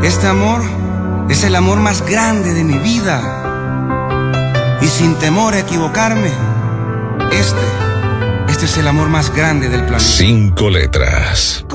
Este amor es el amor más grande de mi vida. Y sin temor a equivocarme, este es el amor más grande del planeta. 5 letras.